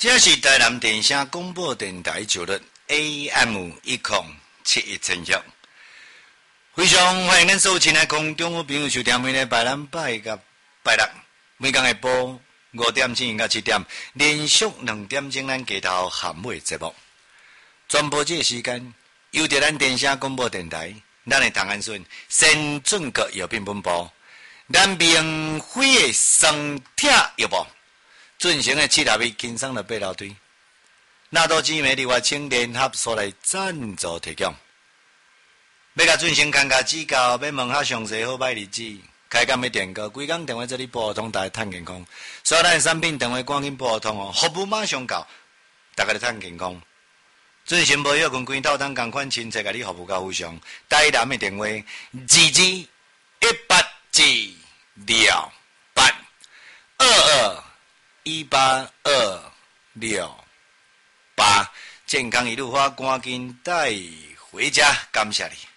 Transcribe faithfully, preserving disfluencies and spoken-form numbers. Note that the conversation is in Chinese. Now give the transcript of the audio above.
这是台南电声广播电台九日 A M 一零七一千赫，非常欢迎咱所有亲爱空中好朋友收听每礼拜咱拜甲拜六，每天下晡五点钟到七点，连续两点钟咱街头含尾节目。转播这个时间，由着咱电声广播电台，咱的唐安顺先准国药品本部，咱明辉的双铁药部。进行的七十米轻松的八路队，纳多姊妹另外请联合所来赞助提供。要甲进行尴尬指教，要问下详细好买日子，开工要电个，规工电话这里拨通大家探健康，所有咱的产品电话赶紧拨通哦，服务马上到，大家来探健康。进行无要跟规套当共款亲切，甲你服务到非常。台南的电话：二二一八二六八二二。一八二六八，健康一路花，赶紧带回家，感谢你。